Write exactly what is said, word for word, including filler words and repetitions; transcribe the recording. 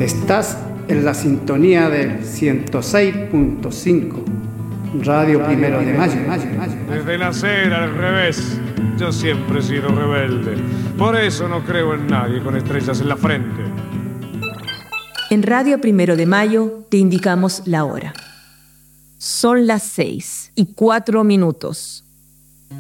Estás en la sintonía del ciento seis punto cinco, Radio Primero de Mayo. Desde nacer al revés, yo siempre he sido rebelde. Por eso no creo en nadie con estrellas en la frente. En Radio Primero de Mayo te indicamos la hora. Son las seis y cuatro minutos.